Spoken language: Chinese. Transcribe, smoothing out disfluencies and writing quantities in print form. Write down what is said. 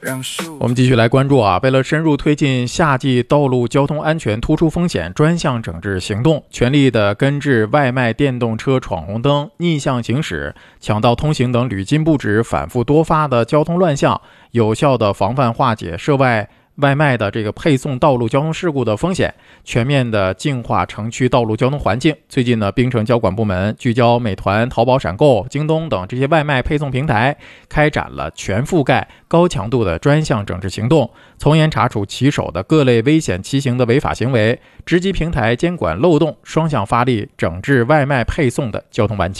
我们继续来关注为了深入推进夏季道路交通安全突出风险专项整治行动，全力的根治外卖电动车闯红灯、逆向行驶、抢道通行等屡禁不止、反复多发的交通乱象，有效的防范化解涉外卖的配送道路交通事故的风险，全面的净化城区道路交通环境。最近呢，滨城交管部门聚焦美团、淘宝闪购、京东等这些外卖配送平台，开展了全覆盖、高强度的专项整治行动，从严查处骑手的各类危险骑行的违法行为，直击平台监管漏洞，双向发力整治外卖配送的交通顽疾。